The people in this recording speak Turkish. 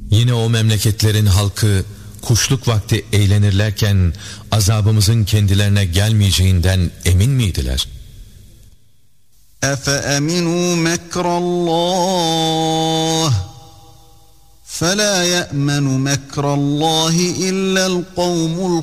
Yine o memleketlerin halkı kuşluk vakti eğlenirlerken azabımızın kendilerine gelmeyeceğinden emin miydiler? أَفَأَمِنُوا مَكْرَ اللّٰهِ فَلَا يَأْمَنُ مَكْرَ اللّٰهِ إِلَّا الْقَوْمُ